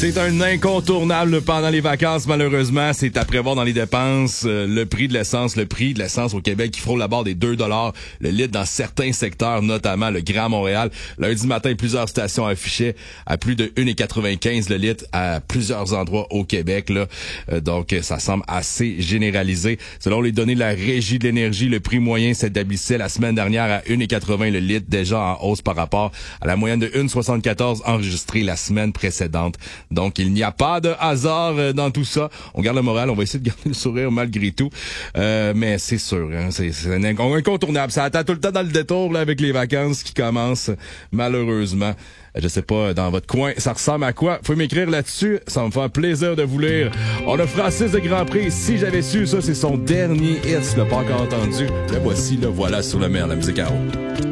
C'est un incontournable pendant les vacances, malheureusement. C'est à prévoir dans les dépenses. Le prix de l'essence au Québec qui frôle la barre des 2 $ le litre dans certains secteurs, notamment le Grand Montréal. Lundi matin, plusieurs stations affichaient à plus de 1,95 le litre à plusieurs endroits au Québec. Là. Donc, ça semble assez généralisé. Selon les données de la Régie de l'énergie, le prix moyen s'établissait la semaine dernière à 1,80 le litre, déjà en hausse par rapport à la moyenne de 1,74 enregistrée la semaine précédente. Donc, il n'y a pas de hasard dans tout ça. On garde le moral, on va essayer de garder le sourire malgré tout. Mais c'est sûr, hein, c'est un incontournable. Ça attend tout le temps dans le détour là, avec les vacances qui commencent, malheureusement. Je sais pas, dans votre coin, ça ressemble à quoi? Faut m'écrire là-dessus. Ça va me faire plaisir de vous lire. On a Francis de Grand Prix. Si j'avais su, ça, c'est son dernier hit. Tu l'as pas encore entendu. Le voici, le voilà sur le mer, la musique à eau.